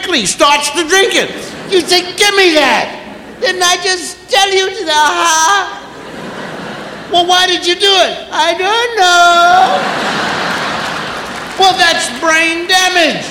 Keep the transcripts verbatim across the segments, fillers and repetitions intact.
quickly starts to drink it. You say, give me that. Didn't I just tell you? Uh-huh. Well, why did you do it? I don't know. Well, that's brain damage.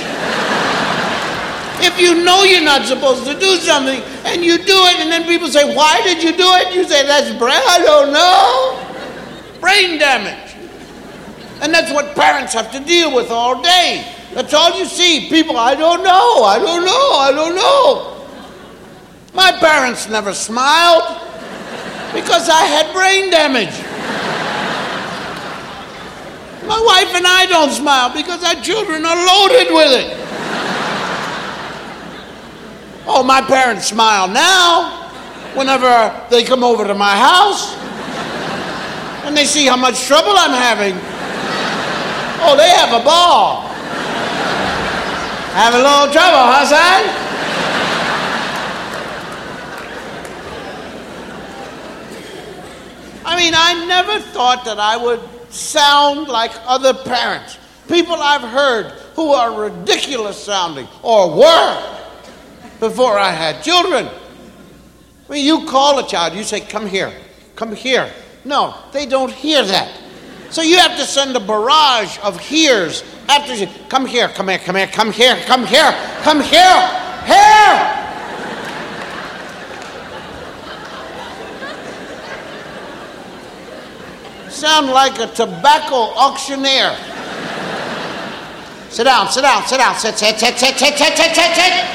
If you know you're not supposed to do something and you do it and then people say, why did you do it? You say, that's brain, I don't know. Brain damage. And that's what parents have to deal with all day. That's all you see. People, I don't know, I don't know, I don't know. My parents never smiled because I had brain damage. My wife and I don't smile because our children are loaded with it. Oh, my parents smile now whenever they come over to my house and they see how much trouble I'm having. Oh, they have a ball. Have a little trouble, huh, son? I mean, I never thought that I would sound like other parents. People I've heard who are ridiculous sounding, or were, before I had children. I mean, you call a child, you say, come here, come here. No, they don't hear that. So you have to send a barrage of hears after you, come here, come here, come here, come here, come here, come here, here! Sound like a tobacco auctioneer. Sit down, sit down, sit down, sit, sit, sit, sit, sit, sit, sit, sit, sit.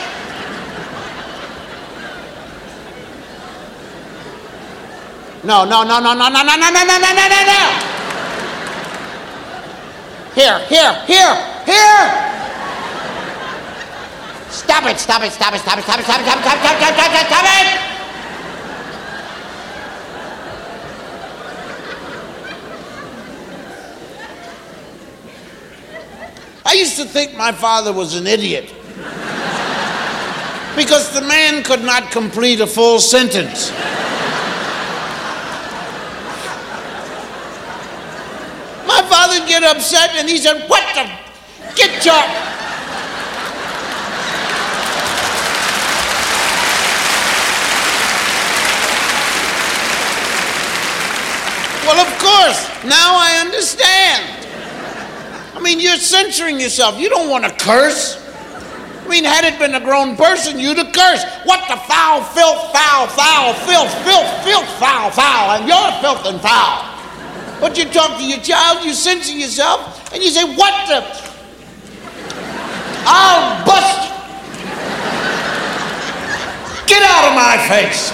No, no, no, no, no, no, no, no, no, no, no, no, no. Here, here, here, here. Stop it, stop it, stop it, stop it, stop it, stop it, stop it, stop it, stop it, stop it, stop it. I used to think my father was an idiot because the man could not complete a full sentence. My father would get upset and he said, what the, get your... Well, of course, now I understand. I mean, you're censoring yourself. You don't want to curse. I mean, had it been a grown person, you'd have cursed. What the foul, filth, foul, foul, filth, filth, filth, foul, foul, and you're filth and foul. But you talk to your child, you censor yourself, and you say, what the? I'll bust you. Get out of my face.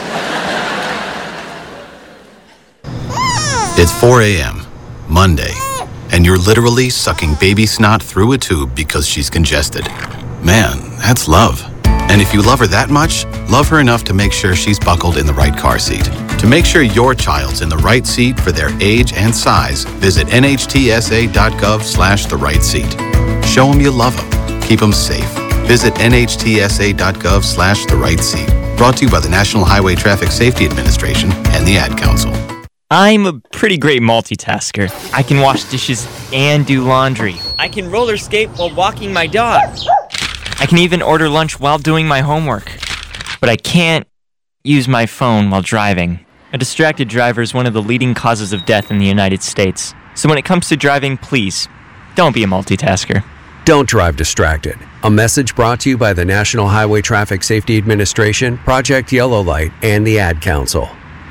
It's four a.m., Monday. And you're literally sucking baby snot through a tube because she's congested. Man, that's love. And if you love her that much, love her enough to make sure she's buckled in the right car seat. To make sure your child's in the right seat for their age and size, visit N H T S A dot gov slash the right seat. Show them you love them. Keep them safe. Visit N H T S A dot gov slash the right seat. Brought to you by the National Highway Traffic Safety Administration and the Ad Council. I'm a pretty great multitasker. I can wash dishes and do laundry. I can roller skate while walking my dog. I can even order lunch while doing my homework. But I can't use my phone while driving. A distracted driver is one of the leading causes of death in the United States. So when it comes to driving, please, don't be a multitasker. Don't drive distracted. A message brought to you by the National Highway Traffic Safety Administration, Project Yellow Light, and the Ad Council.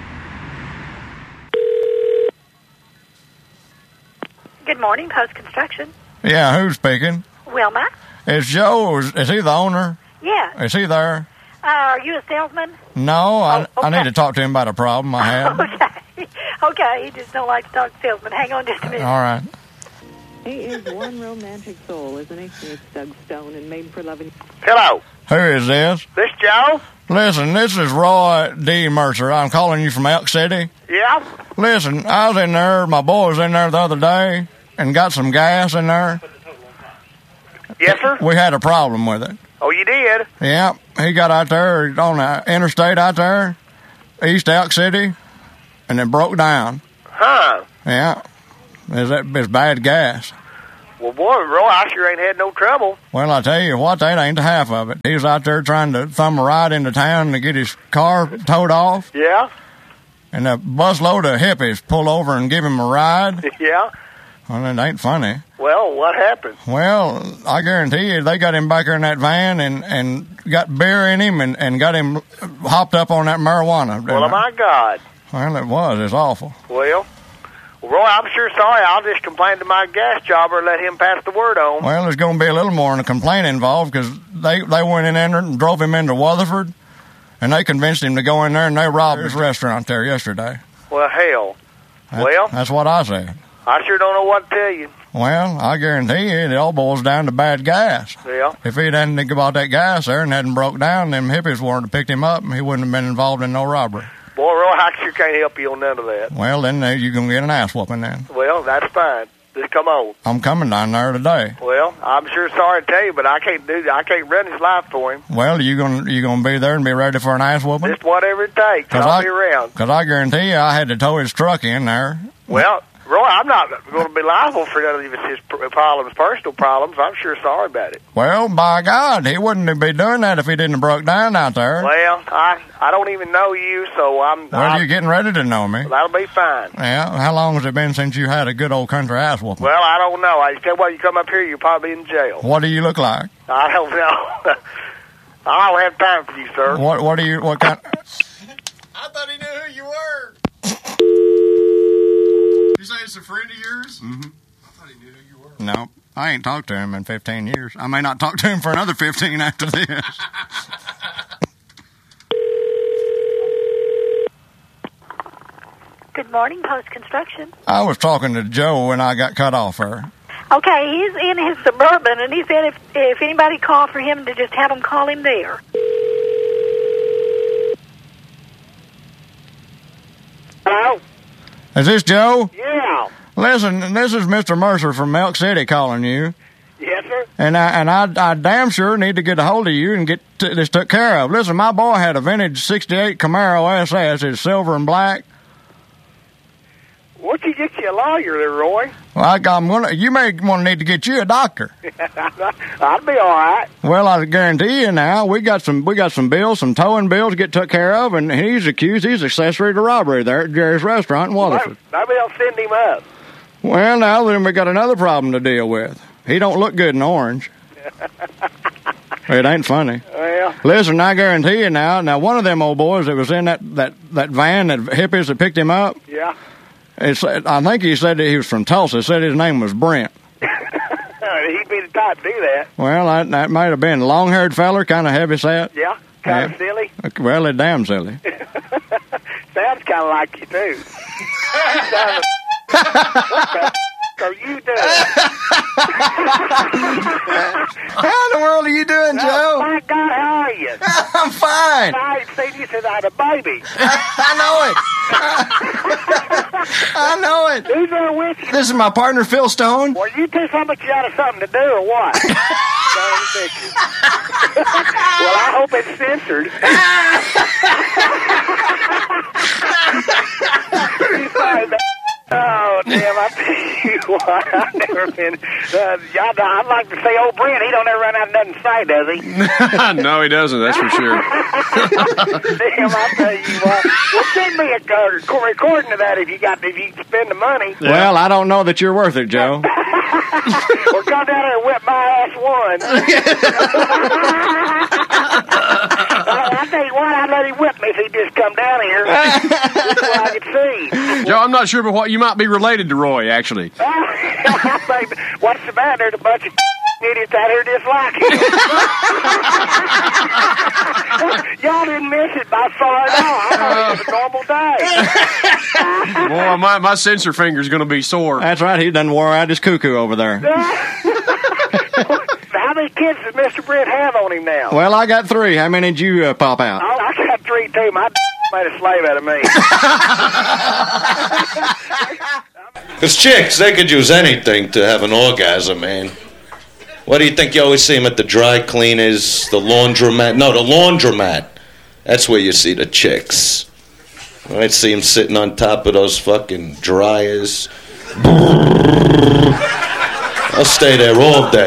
Good morning, Post Construction. Yeah, who's speaking? Wilma. Is Joe, is, is he the owner? Yeah. Is he there? Uh, are you a salesman? No, I, oh, okay. I need to talk to him about a problem I have. Okay. Okay, he just don't like to talk to salesmen. Hang on just a minute. All right. He is one romantic soul, isn't he? It's Doug Stone and Made for Loving. Hello. Who is this? This Joe? Listen, this is Roy D. Mercer. I'm calling you from Elk City. Yeah? Listen, I was in there, my boy was in there the other day and got some gas in there. Yes, sir? We had a problem with it. Oh, you did? Yeah, he got out there on the interstate out there, East Elk City, and it broke down. Huh? Yeah, it's, it's bad gas. Well, boy, Roy, I sure ain't had no trouble. Well, I tell you what, that ain't the half of it. He was out there trying to thumb a ride into town to get his car towed off. Yeah? And a busload of hippies pull over and give him a ride. Yeah? Well, it ain't funny. Well, what happened? Well, I guarantee you, they got him back there in that van and, and got beer in him and, and got him hopped up on that marijuana. Well, my God. Well, it was. It's awful. Well, Roy, I'm sure sorry. I'll just complain to my gas jobber and let him pass the word on. Well, there's going to be a little more in the complaint involved because they, they went in there and drove him into Weatherford, and they convinced him to go in there and they robbed his restaurant there yesterday. Well, hell. That, well? That's what I said. I sure don't know what to tell you. Well, I guarantee you it all boils down to bad gas. Yeah. If he hadn't think about that gas there and hadn't broke down, them hippies wouldn't have picked him up and he wouldn't have been involved in no robbery. Boy, Roy, I sure can't help you on none of that. Well, then uh, you're going to get an ass whooping then. Well, that's fine. Just come on. I'm coming down there today. Well, I'm sure sorry to tell you, but I can't do I can't run his life for him. Well, you going you gonna be there and be ready for an ass whooping? Just whatever it takes. I'll I, be around. Because I guarantee you I had to tow his truck in there. Well, Roy, I'm not going to be liable for none of his problems, personal problems. I'm sure sorry about it. Well, by God, he wouldn't be doing that if he didn't have broke down out there. Well, I I don't even know you, so I'm... Well, I'm, you're getting ready to know me. That'll be fine. Yeah, how long has it been since you had a good old country ass whooping? Well, I don't know. I tell you what, you come up here, you'll probably be in jail. What do you look like? I don't know. I don't have time for you, sir. What What do you... What kind... I thought he knew who you were. You say it's a friend of yours? Mm-hmm. I thought he knew who you were. No, I ain't talked to him in fifteen years. I may not talk to him for another fifteen after this. Good morning, Post Construction. I was talking to Joe when I got cut off her. Okay, he's in his Suburban, and he said if if anybody called for him to just have them call him there. Hello? Is this Joe? Yeah. Listen, this is Mister Mercer from Elk City calling you. Yes, sir? And I and I, I damn sure need to get a hold of you and get t- this took care of. Listen, my boy had a vintage sixty-eight Camaro S S. It's silver and black. Why don't you get you a lawyer there, Roy? Well, I, I'm gonna. You may want to need to get you a doctor. I'd be all right. Well, I guarantee you now, we got some we got some bills, some towing bills to get took care of, and he's accused. He's accessory to robbery there at Jerry's Restaurant in Waterford. Maybe they'll send him up. Well, now then we got another problem to deal with. He don't look good in orange. It ain't funny. Well, listen, I guarantee you now. Now, one of them old boys that was in that that that van, that hippies that picked him up. Yeah. It's, I think he said that he was from Tulsa. Said his name was Brent. He'd be the type to do that. Well, that, that might have been long-haired feller, kind of heavy set. Yeah, kind of yeah. silly. Well, they're damn silly. Sounds kind of like you too. What the are you doing? How in the world are you doing, Joe? Oh, my God, how are you? I'm fine. I ain't seen you since I had a baby. I know it. I know it. Who's there with you? This is my partner, Phil Stone. Well, you two somebody you out of something to do or what? Well, I hope it's censored. Oh, damn, I tell you what, I've never been, uh, I'd, I'd like to say old Brent, he don't ever run out of nothing to say, does he? No, he doesn't, that's for sure. Damn, I tell you what, well, send me a uh, recording of that if you got, if you spend the money. Yeah. Well, I don't know that you're worth it, Joe. Well, come down there and whip my ass one. I, I tell you what, I'd let him whip me if he'd just come down here so I could see. Joe, I'm not sure, but what you might be related to Roy, actually. I think, what's the matter? There's a bunch of idiots out here just like him. Y'all didn't miss it by far at all. I thought it was a normal day. Boy, my, my sensor finger's going to be sore. That's right, he done wore out his cuckoo over there. How many kids does Mister Brent have on him now? Well, I got three. How many did you uh, pop out? Oh, I got three, too. My made a slave out of me. Because chicks, they could use anything to have an orgasm, man. What do you think you always see them at the dry cleaners, the laundromat? No, the laundromat. That's where you see the chicks. I'd see them sitting on top of those fucking dryers. I'll stay there all day.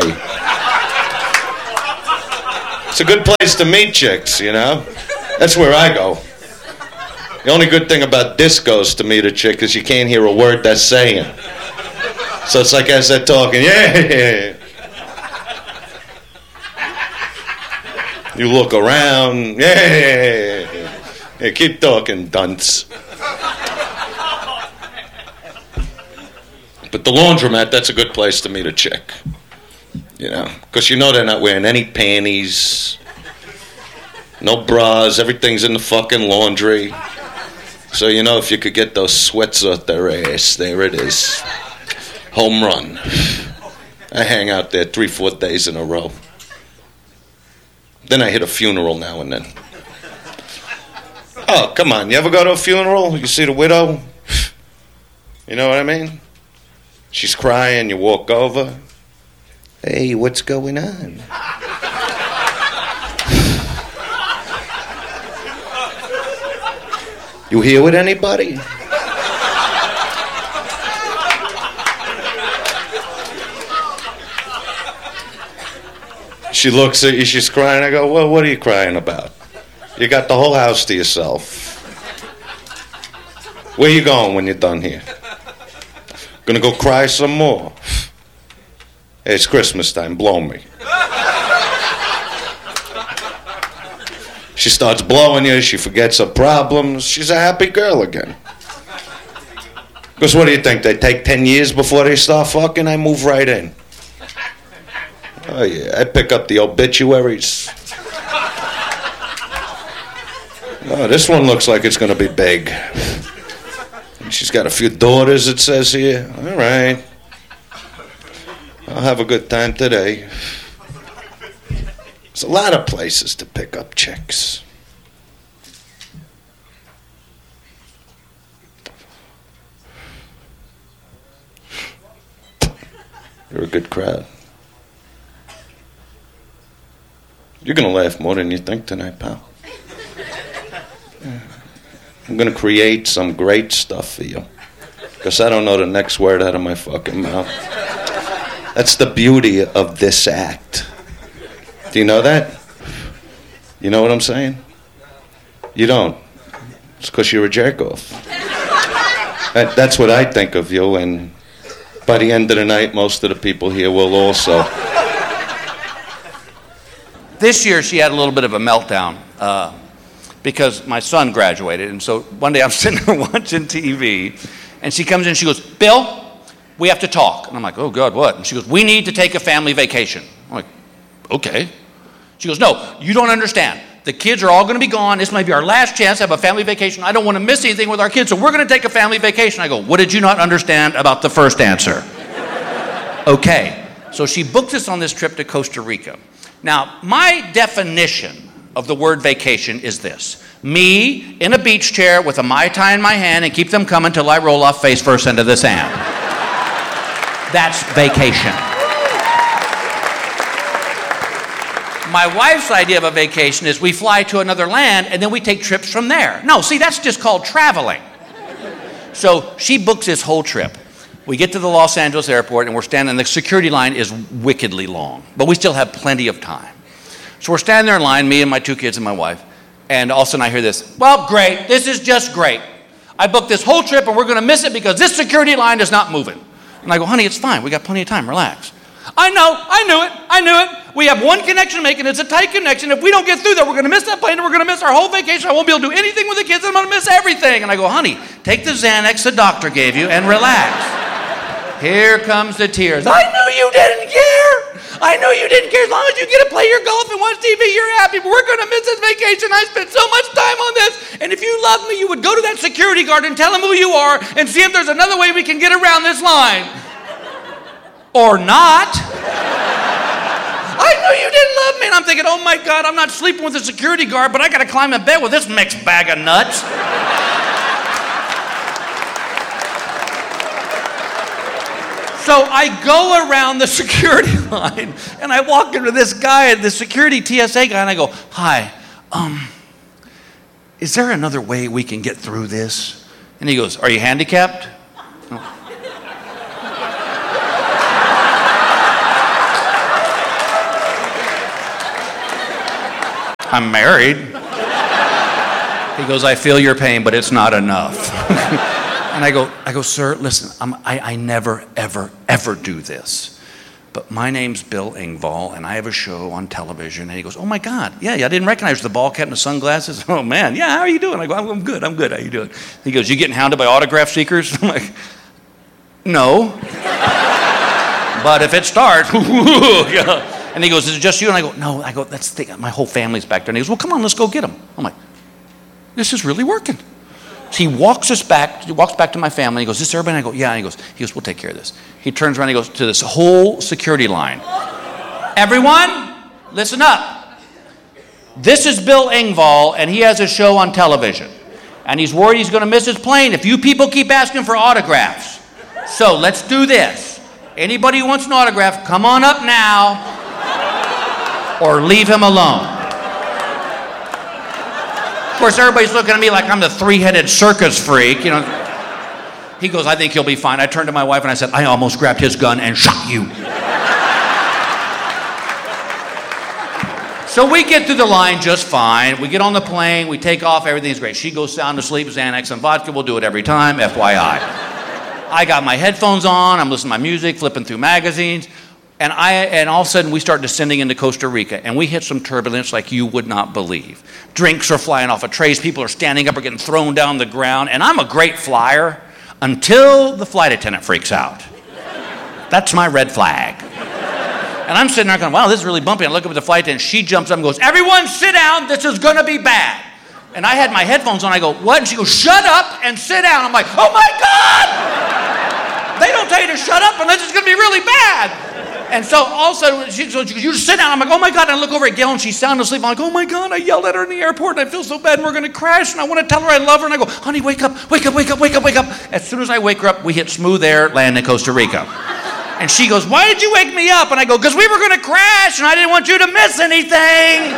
It's a good place to meet chicks, you know? That's where I go. The only good thing about discos to meet a chick is you can't hear a word they're saying. So it's like as they're talking, yeah. You look around, yeah. Yeah, keep talking, dunce. But the laundromat, that's a good place to meet a chick. You know, because you know they're not wearing any panties, no bras, everything's in the fucking laundry. So you know if you could get those sweats off their ass, there it is. Home run. I hang out there three, four days in a row. Then I hit a funeral now and then. Oh, come on, you ever go to a funeral? You see the widow? You know what I mean? She's crying, you walk over. Hey, what's going on? You here with anybody? She looks at you, she's crying. I go, well, what are you crying about? You got the whole house to yourself. Where you going when you're done here? Gonna go cry some more? Hey, it's Christmas time, blow me. She starts blowing you, she forgets her problems, she's a happy girl again. Because what do you think, they take ten years before they start fucking? I move right in. Oh yeah, I pick up the obituaries. Oh, this one looks like it's gonna be big. She's got a few daughters, it says here. All right. I'll have a good time today. There's a lot of places to pick up chicks. You're a good crowd. You're going to laugh more than you think tonight, pal. I'm going to create some great stuff for you. Because I don't know the next word out of my fucking mouth. That's the beauty of this act. Do you know that? You know what I'm saying? You don't. It's because you're a jerk-off. That, that's what I think of you, and by the end of the night, most of the people here will also. This year, she had a little bit of a meltdown uh, because my son graduated, and so one day I'm sitting there watching T V, and she comes in and she goes, Bill, we have to talk. And I'm like, oh, God, what? And she goes, we need to take a family vacation. I'm like, okay. She goes, no, you don't understand. The kids are all going to be gone. This might be our last chance to have a family vacation. I don't want to miss anything with our kids, so we're going to take a family vacation. I go, what did you not understand about the first answer? Okay. So she booked us on this trip to Costa Rica. Now, my definition of the word vacation is this. Me in a beach chair with a Mai Tai in my hand and keep them coming till I roll off face first into the sand. That's vacation. My wife's idea of a vacation is we fly to another land and then we take trips from there. No, see, that's just called traveling. So she books this whole trip. We get to the Los Angeles airport and we're standing, the security line is wickedly long, but we still have plenty of time. So we're standing there in line, me and my two kids and my wife, and all of a sudden I hear this, well, great, this is just great. I booked this whole trip and we're going to miss it because this security line is not moving. And I go, honey, it's fine. We got plenty of time. Relax. I know. I knew it. I knew it. We have one connection to make, and it's a tight connection. If we don't get through there, we're going to miss that plane, and we're going to miss our whole vacation. I won't be able to do anything with the kids, and I'm going to miss everything. And I go, honey, take the Xanax the doctor gave you and relax. Here comes the tears. I knew you didn't care. I knew you didn't care. As long as you get to play your golf and watch T V, you're happy. But we're going to miss this vacation. I spent so much time on this. And if you loved me, you would go to that security guard and tell him who you are and see if there's another way we can get around this line. Or not. I knew you didn't love me. And I'm thinking, oh my God, I'm not sleeping with a security guard, but I got to climb in bed with this mixed bag of nuts. So I go around the security line and I walk into this guy, the security T S A guy, and I go, hi, um, is there another way we can get through this? And he goes, are you handicapped? Oh. I'm married. He goes, I feel your pain, but it's not enough. And I go, I go, sir, listen, I'm, I, I never, ever, ever do this. But my name's Bill Engvall, and I have a show on television. And he goes, oh, my God. Yeah, yeah, I didn't recognize the ball cap and the sunglasses. Oh, man. Yeah, how are you doing? I go, I'm, I'm good. I'm good. How you doing? He goes, you getting hounded by autograph seekers? I'm like, no. But if it starts, yeah. And he goes, is it just you? And I go, no. I go, that's the thing. My whole family's back there. And he goes, well, come on, let's go get him. I'm like, this is really working. So he walks us back, he walks back to my family. He goes, is this everybody? And I go, yeah. And he goes, he goes, we'll take care of this. He turns around and he goes to this whole security line. Everyone, listen up. This is Bill Engvall, and he has a show on television. And he's worried he's going to miss his plane if you people keep asking for autographs. So let's do this. Anybody who wants an autograph, come on up now or leave him alone. Of course, everybody's looking at me like I'm the three-headed circus freak, you know. He goes, I think he'll be fine. I turned to my wife and I said, I almost grabbed his gun and shot you. So we get through the line just fine. We get on the plane, we take off, everything's great. She goes sound asleep, Xanax and vodka, we'll do it every time, F Y I. I got my headphones on, I'm listening to my music, flipping through magazines. And I, and all of a sudden, we start descending into Costa Rica, and we hit some turbulence like you would not believe. Drinks are flying off of trays, people are standing up or getting thrown down the ground, and I'm a great flyer until the flight attendant freaks out. That's my red flag. And I'm sitting there going, wow, this is really bumpy. I look up at the flight attendant, she jumps up and goes, everyone sit down, this is gonna be bad. And I had my headphones on, I go, what? And she goes, shut up and sit down. I'm like, oh my God! They don't tell you to shut up unless it's gonna be really bad. And so all of a sudden, she, so she goes, you just sit down. I'm like, oh my God. And I look over at Gail and she's sound asleep. I'm like, oh my God, I yelled at her in the airport and I feel so bad and we're going to crash and I want to tell her I love her. And I go, honey, wake up, wake up, wake up, wake up, wake up. As soon as I wake her up, we hit smooth air, land in Costa Rica. And she goes, why did you wake me up? And I go, because we were going to crash and I didn't want you to miss anything.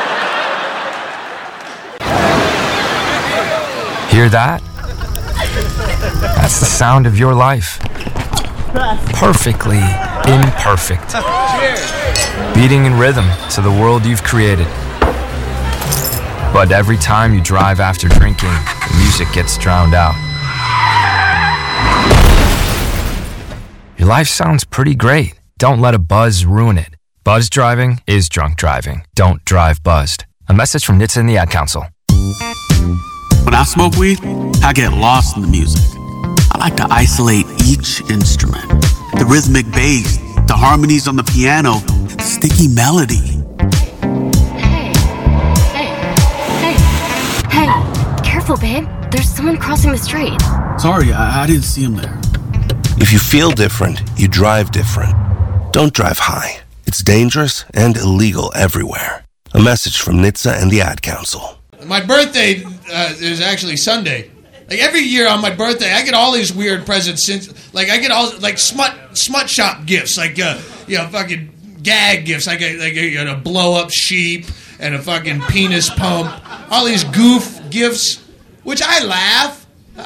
Hear that? That's the sound of your life. Perfectly imperfect. Beating in rhythm to the world you've created. But every time you drive after drinking, the music gets drowned out. Your life sounds pretty great. Don't let a buzz ruin it. Buzz driving is drunk driving. Don't drive buzzed. A message from N H T S A and the Ad Council. When I smoke weed, I get lost in the music. I like to isolate each instrument. The rhythmic bass, the harmonies on the piano, the sticky melody. Hey, hey, hey, hey, careful, babe. There's someone crossing the street. Sorry, I, I didn't see him there. If you feel different, you drive different. Don't drive high. It's dangerous and illegal everywhere. A message from N H T S A and the Ad Council. My birthday uh, is actually Sunday. Like every year on my birthday, I get all these weird presents. Since like I get all like smut smut shop gifts, like uh, you know, fucking gag gifts, like a like a, you know, blow up sheep and a fucking penis pump. All these goof gifts, which I laugh.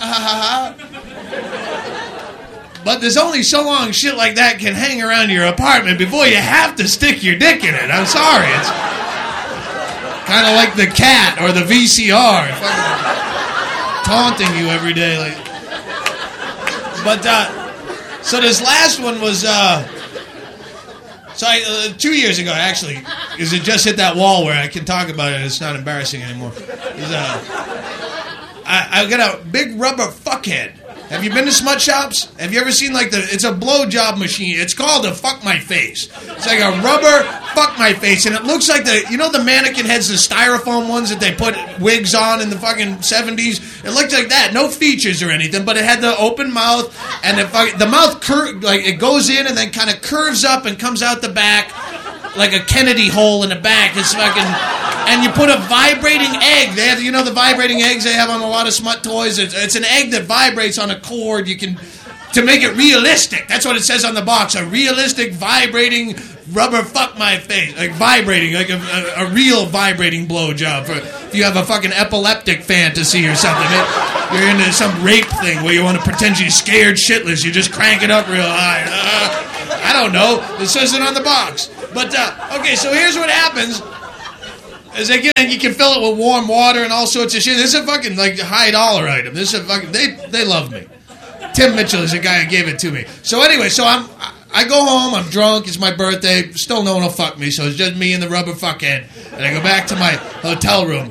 But there's only so long shit like that can hang around your apartment before you have to stick your dick in it. I'm sorry, it's kind of like the cat or the V C R. Fucking taunting you every day, like. But uh, so this last one was uh, so I, uh, two years ago actually, because it just hit that wall where I can talk about it. It's not embarrassing anymore. Is, uh, I, I got a big rubber fuckhead. Have you been to smut shops? Have you ever seen like the? It's a blowjob machine. It's called a fuck my face. It's like a rubber fuck my face, and it looks like the you know the mannequin heads, the styrofoam ones that they put wigs on in the fucking seventies. It looked like that. No features or anything, but it had the open mouth and the fucking, the mouth cur- like it goes in and then kind of curves up and comes out the back like a Kennedy hole in the back. It's fucking. And you put a vibrating egg. They have, you know, the vibrating eggs they have on a lot of smut toys. It's, it's an egg that vibrates on a cord. You can to make it realistic. That's what it says on the box. A realistic vibrating rubber fuck my face, like vibrating, like a, a, a real vibrating blowjob. For if you have a fucking epileptic fantasy or something, it, you're into some rape thing where you want to pretend you're scared shitless. You just crank it up real high. Uh, I don't know. It says it on the box. But uh, okay, so here's what happens. As again, you can fill it with warm water and all sorts of shit. This is a fucking like high dollar item. This is a fucking they they love me. Tim Mitchell is the guy who gave it to me. So anyway, so I'm I go home. I'm drunk. It's my birthday. Still no one will fuck me. So it's just me and the rubber fuckhead. And I go back to my hotel room.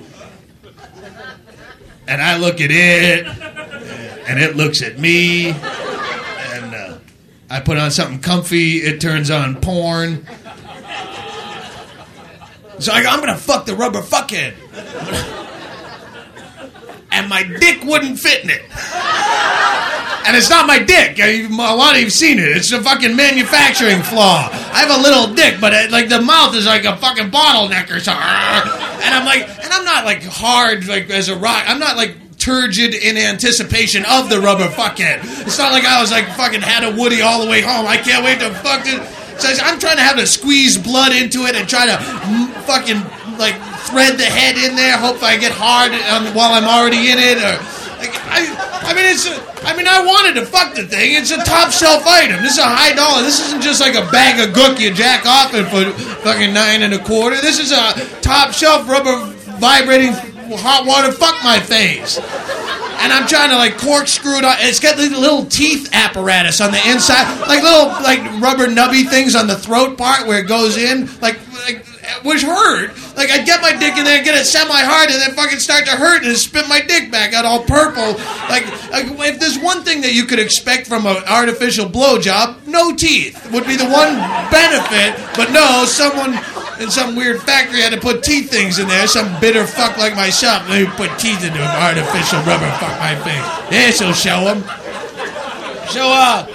And I look at it, and it looks at me, and uh, I put on something comfy. It turns on porn. So I go, I'm gonna fuck the rubber fuckhead, and my dick wouldn't fit in it. And it's not my dick. A lot of you've seen it. It's a fucking manufacturing flaw. I have a little dick, but it, like the mouth is like a fucking bottleneck or something. And I'm like, and I'm not like hard like as a rock. I'm not like turgid in anticipation of the rubber fuckhead. It's not like I was like fucking had a Woody all the way home. I can't wait to fuck this. So I'm trying to have to squeeze blood into it and try to fucking like thread the head in there. Hope I get hard um, while I'm already in it. Or like, I. I mean, it's. A, I mean, I wanted to fuck the thing. It's a top shelf item. This is a high dollar. This isn't just like a bag of gook you jack off in for fucking nine and a quarter. This is a top shelf rubber vibrating hot water fuck my face. And I'm trying to like corkscrew it on. It's got the little teeth apparatus on the inside, like little like rubber nubby things on the throat part where it goes in, like like. Which hurt. Like, I'd get my dick in there and get it semi-hard and then fucking start to hurt and spit my dick back out all purple. Like, like if there's one thing that you could expect from an artificial blowjob, no teeth would be the one benefit. But no, someone in some weird factory had to put teeth things in there. Some bitter fuck like myself. They put teeth into an artificial rubber fuck my face. This'll show them. So, uh...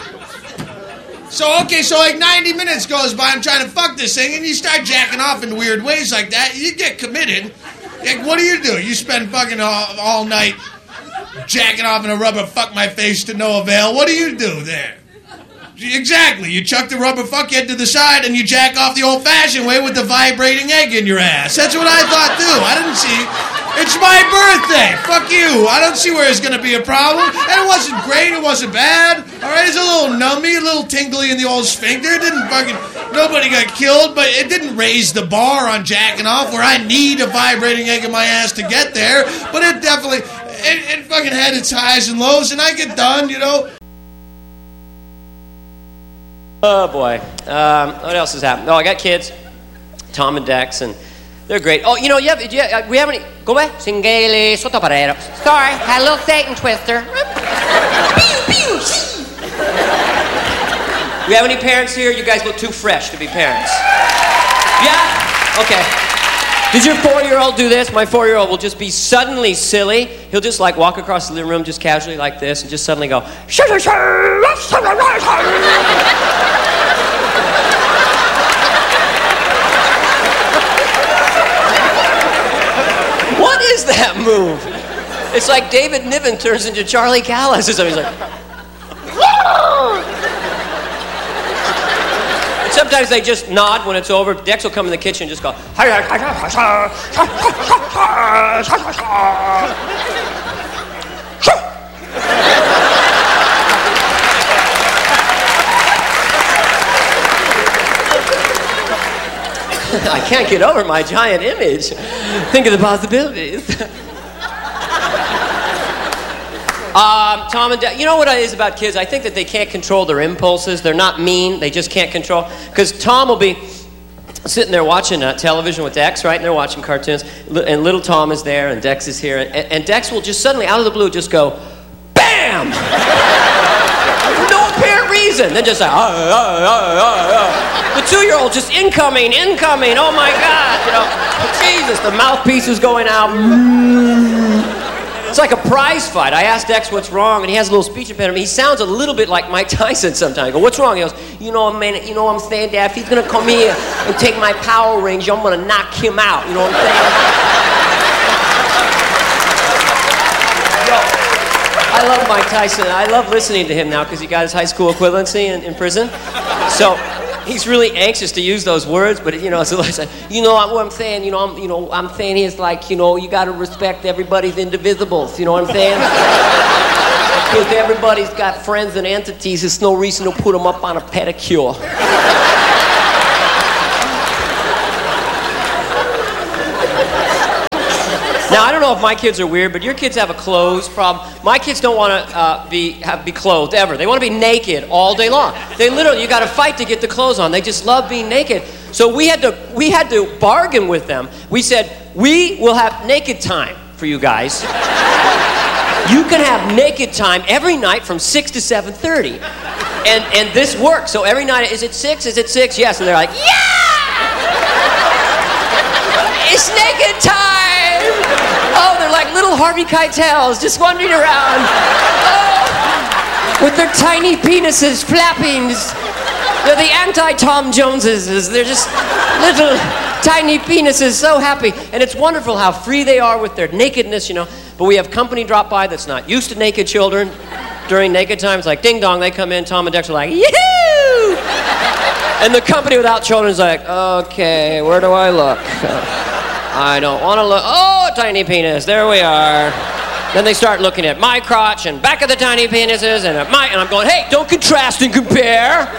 So, okay, so like ninety minutes goes by, I'm trying to fuck this thing, and you start jacking off in weird ways like that, you get committed. Like, what do you do? You spend fucking all, all night jacking off in a rubber fuck my face to no avail. What do you do there? Exactly. You chuck the rubber fuckhead to the side, and you jack off the old-fashioned way with the vibrating egg in your ass. That's what I thought, too. I didn't see... It's my birthday. Fuck you. I don't see where it's going to be a problem. And it wasn't great. It wasn't bad. All right, it's a little nummy, a little tingly in the old sphincter. It didn't fucking... Nobody got killed, but it didn't raise the bar on jacking off where I need a vibrating egg in my ass to get there. But it definitely... It, it fucking had its highs and lows, and I get done, you know... Oh, boy. Um, what else has happened? Oh, I got kids. Tom and Dex, and... They're great. Oh, you know, yeah, yeah, we haven't... Go back. Singeli sotto parero. Sorry, had a little Satan twister. We have any parents here? You guys look too fresh to be parents. Yeah? Okay. Did your four-year-old do this? My four-year-old will just be suddenly silly. He'll just, like, walk across the living room just casually like this and just suddenly go... What is that move? It's like David Niven turns into Charlie Callis or something. He's like... And sometimes they just nod when it's over. Dex will come in the kitchen and just go... I can't get over my giant image. Think of the possibilities. um, Tom and Dad, you know what it is about kids? I think that they can't control their impulses. They're not mean. They just can't control. Because Tom will be sitting there watching uh, television with Dex, right? And they're watching cartoons. And little Tom is there, and Dex is here. And, and Dex will just suddenly, out of the blue, just go, BAM! For no apparent reason. Then just like, ah, ah, ah, ah, ah. The two-year-old just incoming, incoming, oh my God, you know, Jesus, the mouthpiece is going out. It's like a prize fight. I asked Dex what's wrong, and he has a little speech impediment. He sounds a little bit like Mike Tyson sometimes. I go, what's wrong? He goes, you know, man, you know what I'm saying, Dad? If he's gonna come here and take my Power Ranger, I'm gonna knock him out, you know what I'm saying? Yo, I love Mike Tyson. I love listening to him now because he got his high school equivalency in, in prison. So he's really anxious to use those words, but you know, so like, you know what I'm saying. You know, I'm, you know, I'm saying is like, you know, you got to respect everybody's indivisibles. You know what I'm saying? Because everybody's got friends and entities. There's no reason to put them up on a pedicure. Now, I don't know if my kids are weird, but your kids have a clothes problem. My kids don't want to uh, be have, be clothed ever. They want to be naked all day long. They literally, you got to fight to get the clothes on. They just love being naked. So we had to we had to bargain with them. We said, we will have naked time for you guys. You can have naked time every night from six to seven thirty. And and this works. So every night, is it six? Is it six? Yes. And they're like, yeah! It's naked time! Oh, they're like little Harvey Keitels just wandering around. Oh, with their tiny penises flapping. They're the anti-Tom Joneses. They're just little tiny penises, so happy. And it's wonderful how free they are with their nakedness, you know. But we have company drop by that's not used to naked children during naked times. Like, ding dong, they come in, Tom and Dex are like, yoo-hoo! And the company without children is like, okay, where do I look? I don't want to look. Oh, tiny penis, there we are. Then they start looking at my crotch and back of the tiny penises and at my, and I'm going, hey, don't contrast and compare.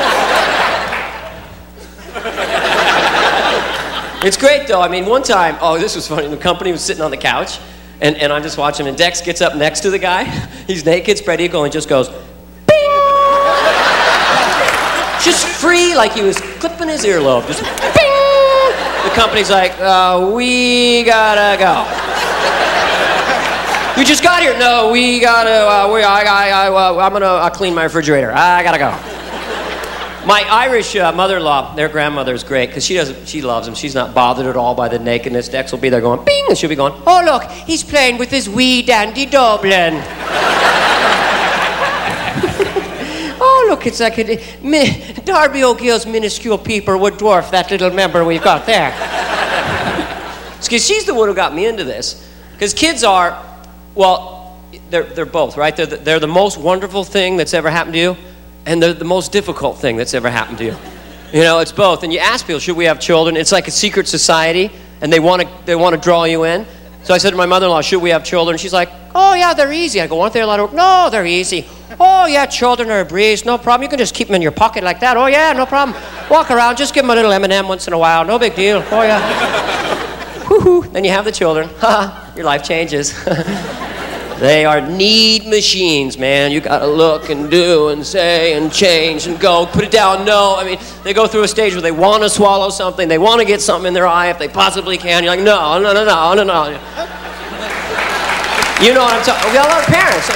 It's great though. I mean, one time, oh, this was funny. The company was sitting on the couch, and, and I'm just watching, and Dex gets up next to the guy. He's naked, spread eagle, and just goes, bing! Just free, like he was clipping his earlobe. Just bing! The company's like, uh, we gotta go. You just got here. No, we gotta, uh, we, I, I, I, uh, I'm gonna uh, clean my refrigerator. I gotta go. My Irish uh, mother-in-law, their grandmother's great, because she doesn't, she loves him. She's not bothered at all by the nakedness. Dex will be there going, bing, and she'll be going, oh, look, he's playing with his wee dandy Dublin. Oh, look, it's like a, mi, Darby O'Gill's minuscule peeper would dwarf that little member we've got there. Because she's the one who got me into this. Because kids are, well, they're, they're both, right? They're the, they're the most wonderful thing that's ever happened to you, and they're the most difficult thing that's ever happened to you. You know, it's both. And you ask people, should we have children? It's like a secret society, and they want to they want to draw you in. So I said to my mother-in-law, should we have children? She's like, oh, yeah, they're easy. I go, aren't they a lot of work? No, they're easy. Oh, yeah, children are a breeze. No problem. You can just keep them in your pocket like that. Oh, yeah, no problem. Walk around. Just give them a little M and M once in a while. No big deal. Oh, yeah. Woo-hoo. Then you have the children. Your life changes. They are need machines, man. You gotta look and do and say and change and go. Put it down, no. I mean, they go through a stage where they want to swallow something. They want to get something in their eye if they possibly can. You're like, no, no, no, no, no, no. You know what I'm talking about. We got a lot of parents.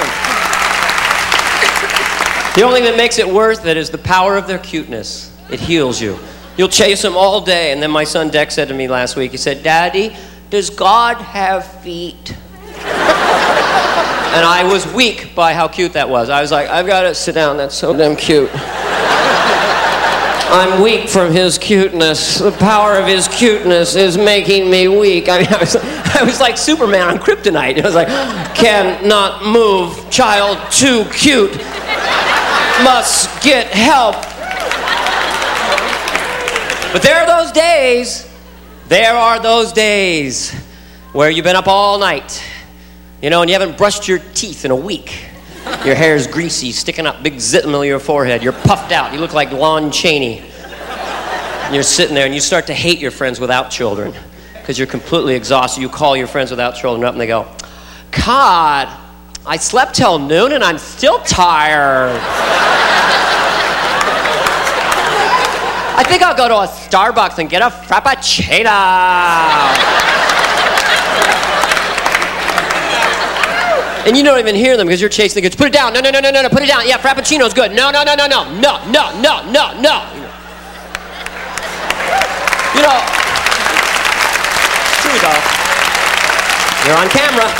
The only thing that makes it worth it is the power of their cuteness. It heals you. You'll chase them all day. And then my son Dex said to me last week, he said, Daddy, does God have feet? And I was weak by how cute that was. I was like, I've got to sit down. That's so damn cute. I'm weak from his cuteness. The power of his cuteness is making me weak. I mean, I was, I was like Superman on Kryptonite. I was like, cannot move. Child too cute. Must get help. But there are those days. There are those days where you've been up all night. You know, and you haven't brushed your teeth in a week. Your hair's greasy, sticking up big zit in the middle of your forehead. You're puffed out. You look like Lon Chaney. And you're sitting there, and you start to hate your friends without children because you're completely exhausted. You call your friends without children up, and they go, God, I slept till noon, and I'm still tired. I think I'll go to a Starbucks and get a Frappuccino. And you don't even hear them because you're chasing the kids. Put it down. No, no, no, no, no, no. Put it down. Yeah, Frappuccino's good. No, no, no, no, no. No, no, no, no, no. You know, true though. You're on camera.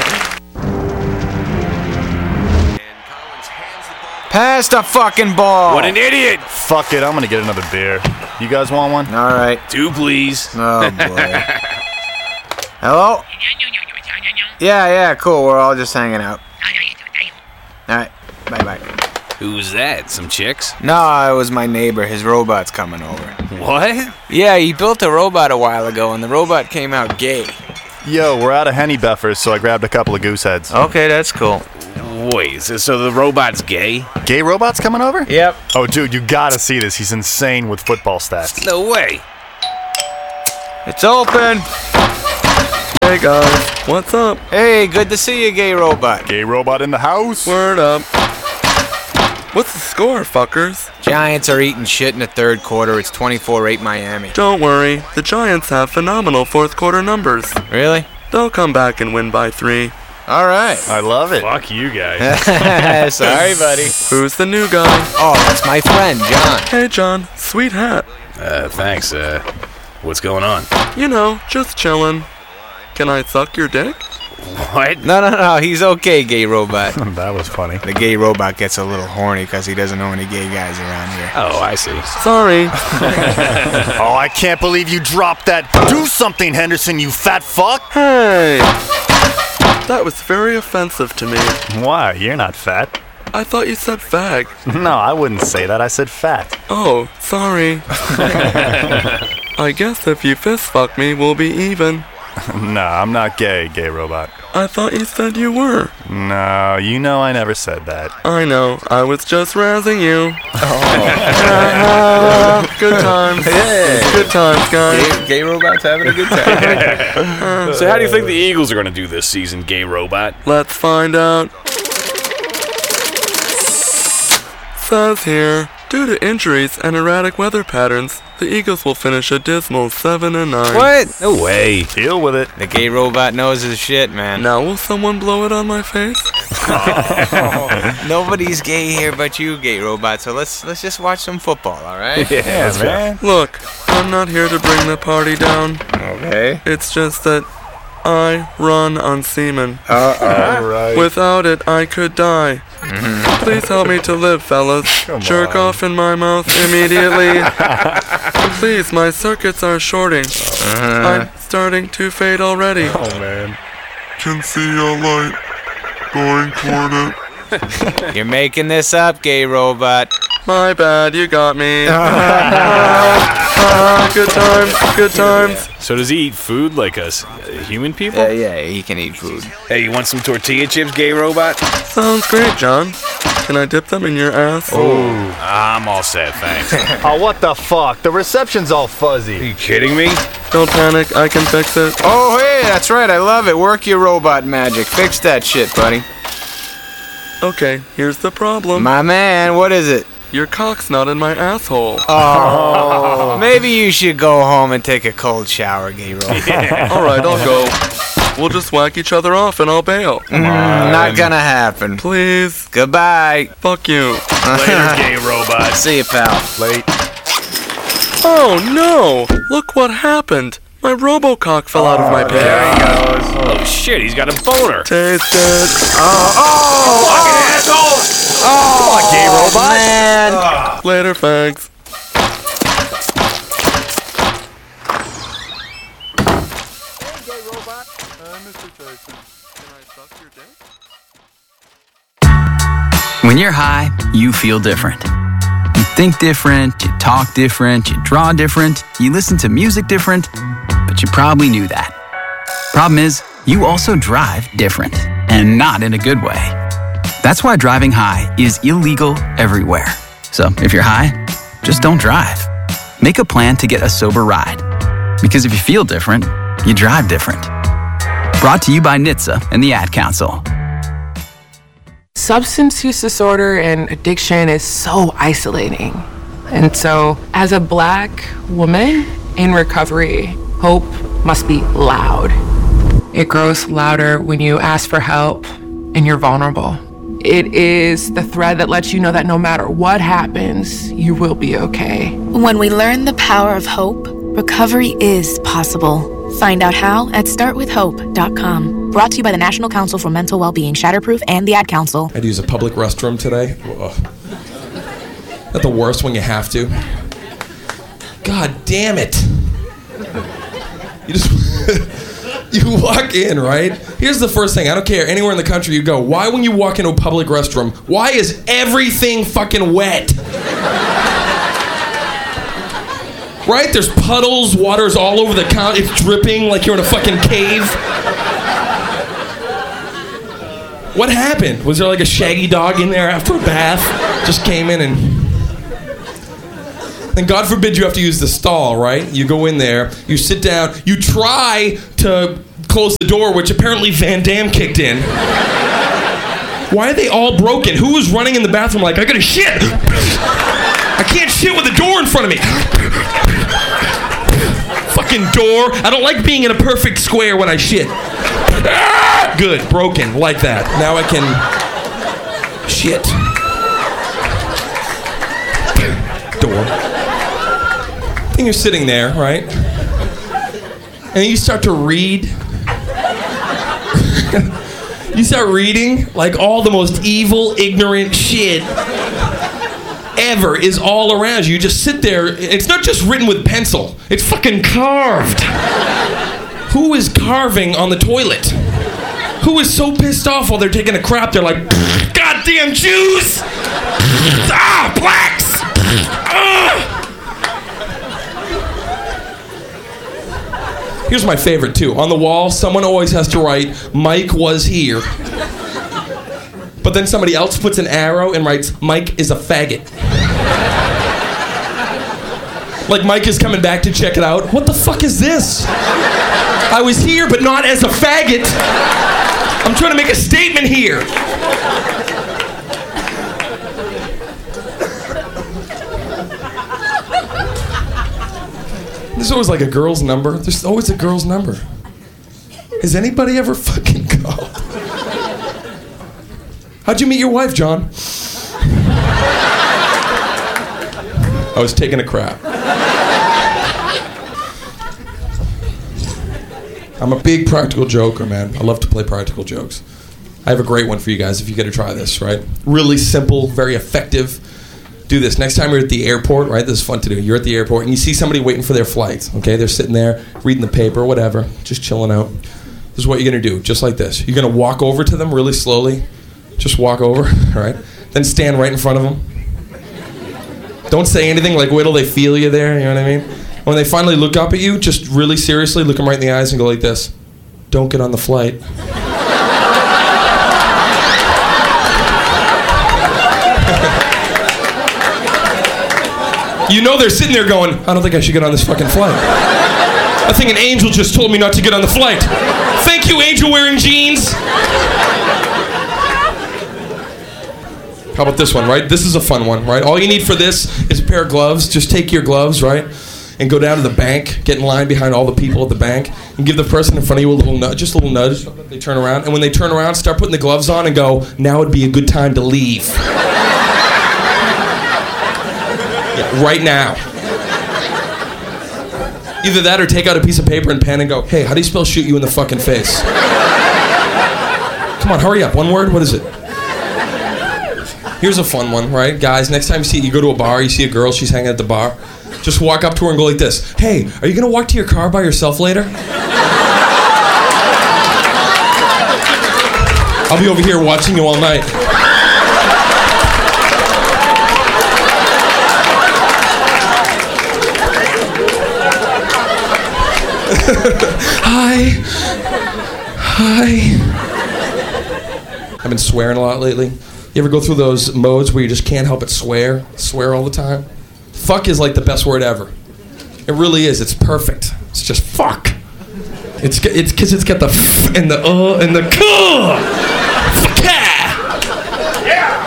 Pass the fucking ball. What an idiot. Fuck it, I'm gonna get another beer. You guys want one? All right. Two, please. Oh, boy. Hello? Yeah, yeah, cool. We're all just hanging out. All right, bye-bye. Who's that? Some chicks? No, it was my neighbor. His robot's coming over. What? Yeah, he built a robot a while ago, and the robot came out gay. Yo, we're out of Henny Beffers, so I grabbed a couple of goose heads. Okay, that's cool. Wait, so, so the robot's gay? Gay robot's coming over? Yep. Oh, dude, you gotta see this. He's insane with football stats. No way. It's open. Hey, Hey guys, what's up? Hey, good to see you, gay robot. Gay robot in the house. Word up. What's the score, fuckers? Giants are eating shit in the third quarter. It's twenty-four eight Miami. Don't worry, the Giants have phenomenal fourth quarter numbers. Really? They'll come back and win by three. All right. I love it. Fuck you guys. Sorry, buddy. Who's the new guy? Oh, that's my friend, John. Hey, John. Sweet hat. Uh, thanks. Uh, what's going on? You know, just chillin'. Can I suck your dick? What? No, no, no. He's okay, gay robot. That was funny. The gay robot gets a little horny because he doesn't know any gay guys around here. Oh, I see. Sorry. Oh, I can't believe you dropped that. Do something, Henderson, you fat fuck. Hey. That was very offensive to me. Why? You're not fat. I thought you said fag. No, I wouldn't say that. I said fat. Oh, sorry. I guess if you fist fuck me, we'll be even. No, I'm not gay, gay robot. I thought you said you were. No, you know I never said that. I know. I was just razzing you. Oh. Good times. Hey. Good times, guys. Gay, gay robot's having a good time. So how do you think the Eagles are going to do this season, gay robot? Let's find out. Says here, due to injuries and erratic weather patterns, the Eagles will finish a dismal seven and nine. What? No way. Deal with it. The gay robot knows his shit, man. Now will someone blow it on my face? Oh. Nobody's gay here but you, gay robot. So let's let's just watch some football, all right? Yeah, man. Look, I'm not here to bring the party down. Okay. It's just that I run on semen. Uh-oh. Right. Without it, I could die. Mm-hmm. Please help me to live, fellas. Come Jerk on. off in my mouth immediately. Please, my circuits are shorting. Uh-huh. I'm starting to fade already. Oh, man. Can see a light going toward it. You're making this up, gay robot. My bad, you got me. Ah, good times, good times. So does he eat food like us uh, human people? Yeah, yeah, he can eat food. Hey, you want some tortilla chips, gay robot? Sounds great, John. Can I dip them in your ass? Oh, I'm all set, thanks. Oh, what the fuck? The reception's all fuzzy. Are you kidding me? Don't panic, I can fix it. Oh, hey, that's right. I love it. Work your robot magic. Fix that shit, buddy. Okay, here's the problem. My man, what is it? Your cock's not in my asshole. Oh, maybe you should go home and take a cold shower, gay robot. Yeah. All right, I'll go. We'll just whack each other off and I'll bail. Mm, not gonna happen. Please. Goodbye. Fuck you. Later, gay robot. See you, pal. Late. Oh no! Look what happened. My Robocock fell out of my pants. There he goes. Oh shit, he's got a boner. Taste it. Oh, oh, Fucking asshole! oh, Come on, gay robot. man. Ah. Later, fags. When you're high, you feel different. You think different, you talk different, you draw different, you listen to music different, but you probably knew that. Problem is, you also drive different, and not in a good way. That's why driving high is illegal everywhere. So if you're high, just don't drive. Make a plan to get a sober ride. Because if you feel different, you drive different. Brought to you by N H T S A and the Ad Council. Substance use disorder and addiction is so isolating. And so, as a black woman in recovery, hope must be loud. It grows louder when you ask for help and you're vulnerable. It is the thread that lets you know that no matter what happens, you will be okay. When we learn the power of hope, recovery is possible. Find out how at start with hope dot com. Brought to you by the National Council for Mental Wellbeing, Shatterproof, and the Ad Council. I had to use a public restroom today. Ugh. Not the worst when you have to. God damn it. You just... you walk in, right? Here's the first thing. I don't care. Anywhere in the country you go. Why when you walk into a public restroom, why is everything fucking wet? Right? There's puddles, water's all over the counter, it's dripping like you're in a fucking cave. What happened? Was there like a shaggy dog in there after a bath? Just came in and... And God forbid you have to use the stall, right? You go in there, you sit down, you try to closed the door, which apparently Van Damme kicked in. Why are they all broken? Who was running in the bathroom like, I gotta shit? I can't shit with the door in front of me. Fucking door. I don't like being in a perfect square when I shit. Good, broken, like that. Now I can shit. Door. And you're sitting there, right? And then you start to read. You start reading, like all the most evil, ignorant shit ever is all around you. You just sit there. It's not just written with pencil. It's fucking carved. Who is carving on the toilet? Who is so pissed off while they're taking a crap, they're like, goddamn Jews! Ah, blacks! Ah! Here's my favorite, too. On the wall, someone always has to write, Mike was here. But then somebody else puts an arrow and writes, Mike is a faggot. Like Mike is coming back to check it out. What the fuck is this? I was here, but not as a faggot. I'm trying to make a statement here. There's always like a girl's number. There's always a girl's number. Has anybody ever fucking called? How'd you meet your wife, John? I was taking a crap. I'm a big practical joker, man. I love to play practical jokes. I have a great one for you guys if you get to try this, right? Really simple, very effective. Do this. Next time you're at the airport, right? This is fun to do. You're at the airport and you see somebody waiting for their flight, okay? They're sitting there reading the paper, whatever, just chilling out. This is what you're going to do, just like this. You're going to walk over to them really slowly. Just walk over, all right? Then stand right in front of them. Don't say anything, like wait till they feel you there, you know what I mean? When they finally look up at you, just really seriously look them right in the eyes and go like this. Don't get on the flight. You know they're sitting there going, I don't think I should get on this fucking flight. I think an angel just told me not to get on the flight. Thank you, angel wearing jeans. How about this one, right? This is a fun one, right? All you need for this is a pair of gloves. Just take your gloves, right? And go down to the bank, get in line behind all the people at the bank, and give the person in front of you a little nudge, just a little nudge. They turn around, and when they turn around, start putting the gloves on and go, now would be a good time to leave. Yeah, right now. Either that or take out a piece of paper and pen and go, hey, how do you spell shoot you in the fucking face? Come on, hurry up. One word? What is it? Here's a fun one, right? Guys, next time you see, you go to a bar, you see a girl, she's hanging at the bar. Just walk up to her and go like this. Hey, are you going to walk to your car by yourself later? I'll be over here watching you all night. Hi. Hi. I've been swearing a lot lately. You ever go through those modes where you just can't help but swear? Swear all the time? Fuck is like the best word ever. It really is. It's perfect. It's just fuck. It's it's because it's got the f and the uh and the kuh. Fuck yeah.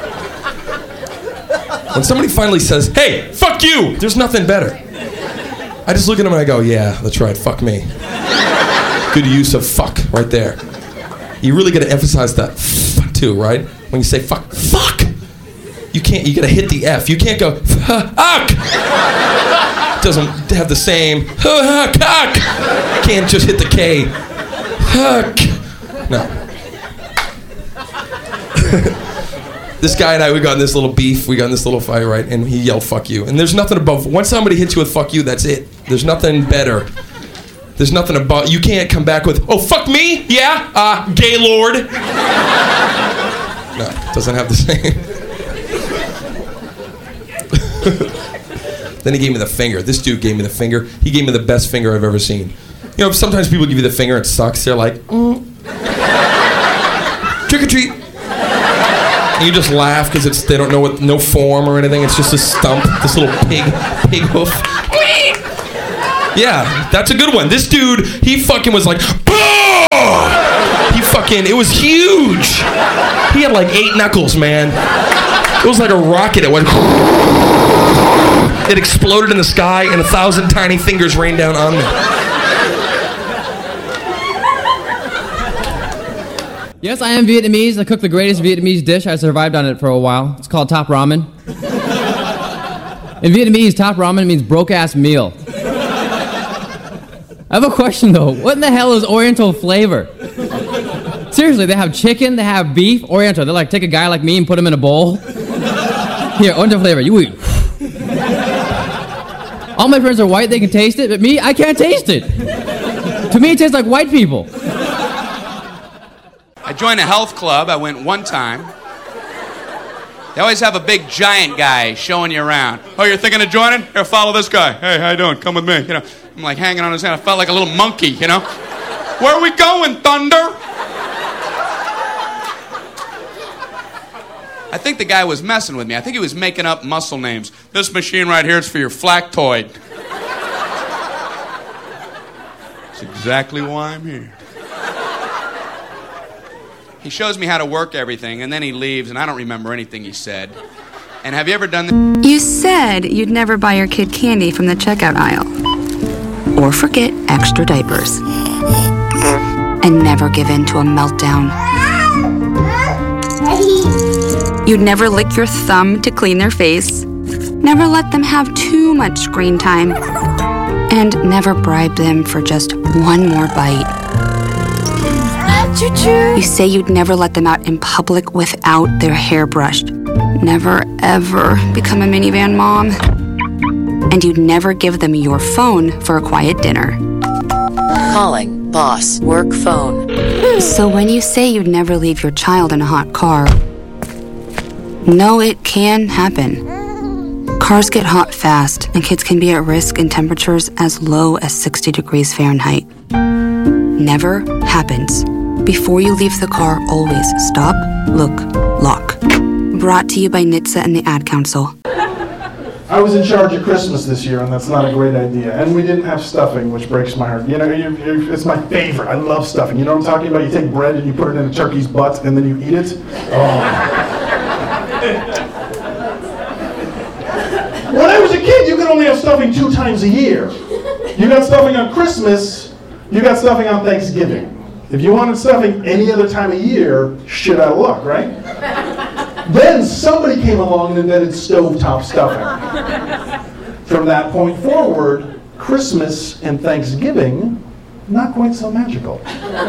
When somebody finally says, hey, fuck you, there's nothing better. I just look at them and I go, yeah, that's right, fuck me. Good use of fuck right there. You really got to emphasize that f too, right? When you say fuck, fuck. You can't, you gotta hit the F. You can't go, fuck. It doesn't have the same, fuck. Can't just hit the K. Fuck. No. This guy and I, we got in this little beef, we got in this little fight, right? And he yelled, fuck you. And there's nothing above, once somebody hits you with fuck you, that's it. There's nothing better. There's nothing about, you can't come back with, oh, fuck me? Yeah? Uh, gay lord. No, it doesn't have the same. Then he gave me the finger. This dude gave me the finger. He gave me the best finger I've ever seen. You know, sometimes people give you the finger, it sucks. They're like, mm. Trick or treat. And you just laugh because it's they don't know what, no form or anything. It's just a stump, this little pig, pig hoof. Yeah, that's a good one. This dude, he fucking was like, boom! fucking, it was huge. He had like eight knuckles, man. It was like a rocket. It went, it exploded in the sky, and a thousand tiny fingers rained down on me. Yes, I am Vietnamese. I cook the greatest Vietnamese dish. I survived on it for a while. It's called top ramen. In Vietnamese, top ramen means broke-ass meal. I have a question, though. What in the hell is Oriental flavor? Seriously, they have chicken, they have beef, Oriental. They're like, take a guy like me and put him in a bowl. Here, Oriental flavor, you eat. All my friends are white, they can taste it, but me, I can't taste it. To me, it tastes like white people. I joined a health club. I went one time. They always have a big giant guy showing you around. Oh, you're thinking of joining? Here, follow this guy. Hey, how you doing? Come with me. You know, I'm like hanging on his hand. I felt like a little monkey, you know. Where are we going, Thunder? I think the guy was messing with me. I think he was making up muscle names. This machine right here is for your flactoid. That's exactly why I'm here. He shows me how to work everything, and then he leaves, and I don't remember anything he said. And have you ever done this? You said you'd never buy your kid candy from the checkout aisle. Or forget extra diapers. And never give in to a meltdown. You'd never lick your thumb to clean their face. Never let them have too much screen time. And never bribe them for just one more bite. You say you'd never let them out in public without their hair brushed. Never, ever become a minivan mom. And you'd never give them your phone for a quiet dinner. Calling boss work phone. So when you say you'd never leave your child in a hot car, no, it can happen. Cars get hot fast, and kids can be at risk in temperatures as low as sixty degrees Fahrenheit. Never happens. Before you leave the car, always stop, look, lock. Brought to you by N H T S A and the Ad Council. I was in charge of Christmas this year, and that's not a great idea. And we didn't have stuffing, which breaks my heart. You know, you, you, it's my favorite. I love stuffing. You know what I'm talking about? You take bread and you put it in a turkey's butt, and then you eat it. Oh. When I was a kid, you could only have stuffing two times a year. You got stuffing on Christmas, you got stuffing on Thanksgiving. If you wanted stuffing any other time of year, shit out of luck, right? Then somebody came along and invented stovetop stuffing. From that point forward, Christmas and Thanksgiving, not quite so magical.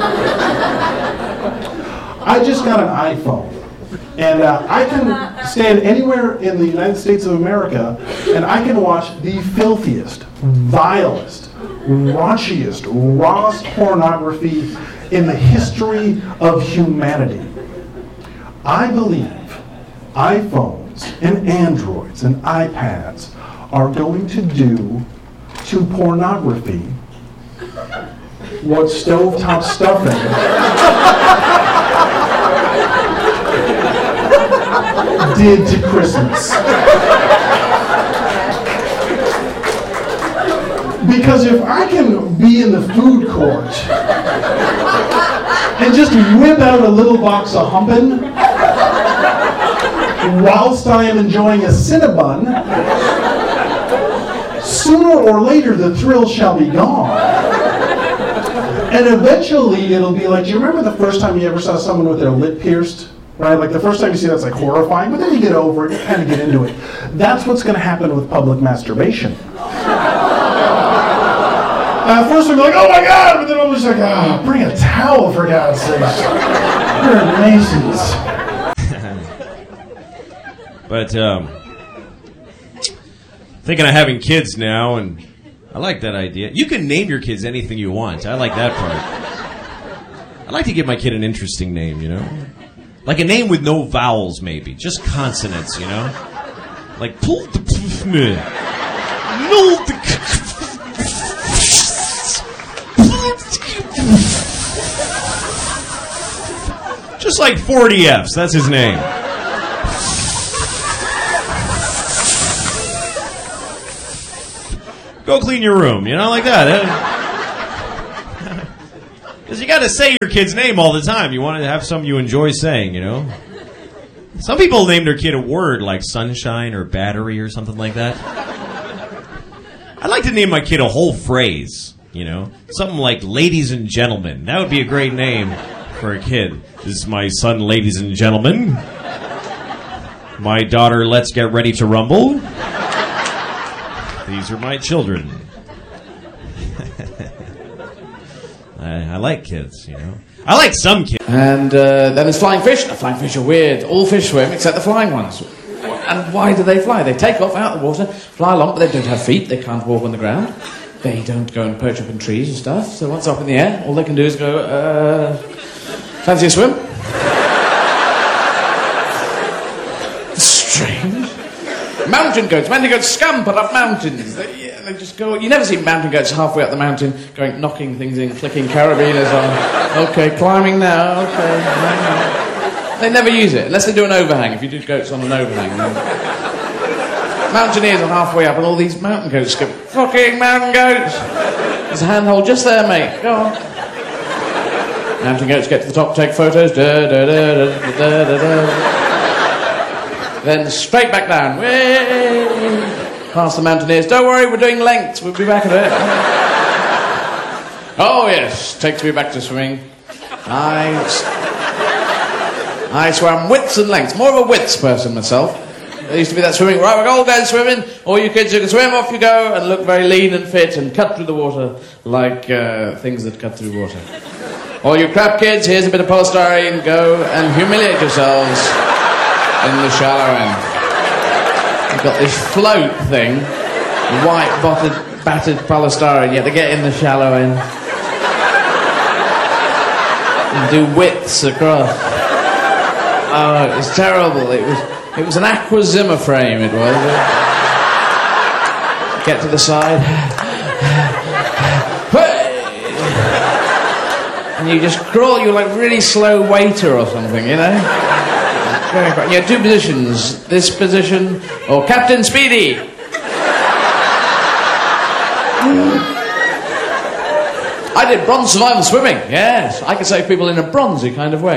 I just got an iPhone. And uh, I can stand anywhere in the United States of America, and I can watch the filthiest, vilest, raunchiest, rawest pornography in the history of humanity. I believe iPhones and Androids and iPads are going to do to pornography what stovetop stuffing did to Christmas. Because if I can be in the food court and just whip out a little box of Humpin' whilst I am enjoying a Cinnabon, sooner or later the thrill shall be gone. And eventually it'll be like, do you remember the first time you ever saw someone with their lip pierced? Right? Like the first time you see that's like horrifying, but then you get over it, you kind of get into it. That's what's going to happen with public masturbation. At first we'll be like, oh my God, but then I'm just like, ah, oh, bring a towel for God's sake. You're Masons. But um, thinking of having kids now, and I like that idea. You can name your kids anything you want. I like that part. I like to give my kid an interesting name, you know? Like a name with no vowels, maybe. Just consonants, you know? Like, pull the... No, the... Just like forty F's, that's his name. Go clean your room, you know, like that. Because you got to say your kid's name all the time. You want to have something you enjoy saying, you know? Some people name their kid a word like sunshine or battery or something like that. I'd like to name my kid a whole phrase, you know? Something like ladies and gentlemen. That would be a great name for a kid. This is my son, ladies and gentlemen. My daughter, let's get ready to rumble. These are my children. I, I like kids, you know. I like some kids. And uh, then there's flying fish. The flying fish are weird. All fish swim except the flying ones. And why do they fly? They take off out of the water, fly along, but they don't have feet. They can't walk on the ground. They don't go and perch up in trees and stuff. So once up in the air, all they can do is go, uh, fancy a swim? Strange. Mountain goats. Mountain goats scamper up mountains. They, yeah, they just go. You never see mountain goats halfway up the mountain going, knocking things in, flicking carabiners on. Okay, climbing now. Okay. No, no. They never use it unless they do an overhang. If you do goats on an overhang, then... Mountaineers are halfway up, and all these mountain goats go, fucking mountain goats. There's a handhold just there, mate. Go on. Mountain goats get to the top, take photos. Da da da da da da da. Then straight back down. Way past the mountaineers. Don't worry, we're doing lengths. We'll be back a bit. Oh yes, takes me back to swimming. I, I swam widths and lengths. More of a widths person myself. There used to be that swimming. Right, we're all going swimming. All you kids who can swim, off you go, and look very lean and fit and cut through the water like uh, things that cut through water. All you crap kids, here's a bit of polystyrene. Go and humiliate yourselves in the shallow end. You've got this float thing, white battered, battered polystyrene. You have to get in the shallow end and do widths across. Oh, it was terrible. It was it was an Aqua Zimmer frame. It was. Get to the side, and you just crawl. You're like really slow waiter or something, you know. Very quick. You have two positions. This position, or Captain Speedy. I did bronze survival swimming. Yes, I could save people in a bronzy kind of way.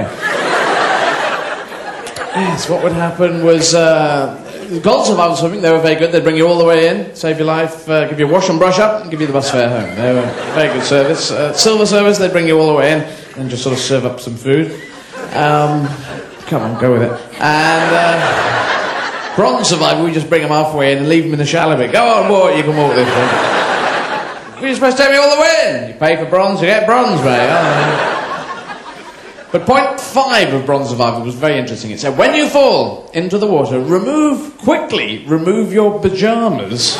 Yes, what would happen was uh, gold survival swimming. They were very good. They'd bring you all the way in, save your life, uh, give you a wash and brush up, and give you the bus fare home. They were very good service. Uh, silver service. They'd bring you all the way in and just sort of serve up some food. Um, Come on, go with it. And uh, bronze survival, we just bring them halfway in and leave them in the shallow bit. Go on, boy, you can walk this way. You're supposed to take me all the way in. You pay for bronze, you get bronze, mate. Oh. But point five of bronze survival was very interesting. It said, when you fall into the water, remove, quickly, remove your pyjamas.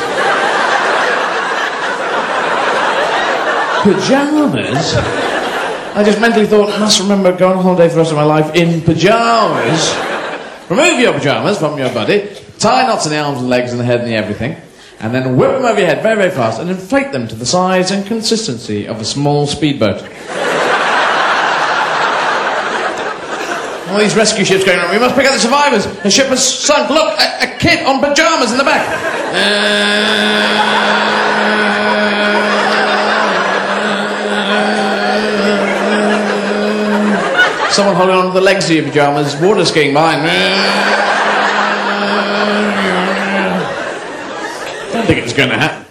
Pyjamas? I just mentally thought, I must remember going on holiday for the rest of my life in pyjamas. Remove your pyjamas from your body, tie knots in the arms and legs and the head and the everything, and then whip them over your head very, very fast and inflate them to the size and consistency of a small speedboat. All these rescue ships going around. We must pick up the survivors. The ship has sunk. Look, a, a kid on pyjamas in the back. Someone holding on to the legs of your pyjamas, water skiing behind. Don't think it's going to happen.